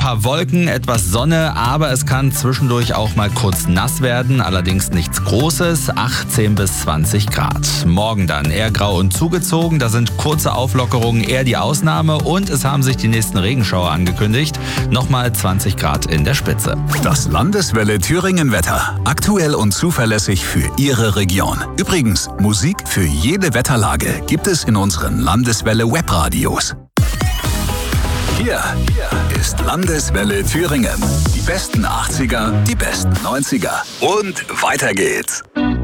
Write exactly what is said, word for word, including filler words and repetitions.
paar Wolken, etwas Sonne, aber es kann zwischendurch auch mal kurz nass werden. Allerdings nichts Großes, achtzehn bis zwanzig Grad. Morgen dann eher grau und zugezogen. Da sind kurze Auflockerungen eher die Ausnahme und es haben sich die nächsten Regenschauer angekündigt. Nochmal zwanzig Grad in der Spitze. Das Landeswelle Thüringen Wetter. Aktuell und zuverlässig für Ihre Region. Übrigens, Musik für jede Wetterlage gibt es in unseren Landeswelle Webradios. Hier ist Landeswelle Thüringen. Die besten achtziger, die besten neunziger und weiter geht's.